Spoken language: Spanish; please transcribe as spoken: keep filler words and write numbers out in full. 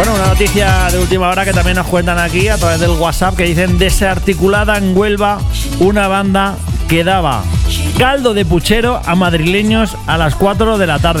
Bueno, una noticia de última hora que también nos cuentan aquí a través del WhatsApp, que dicen: desarticulada en Huelva una banda que daba caldo de puchero a madrileños a las cuatro de la tarde.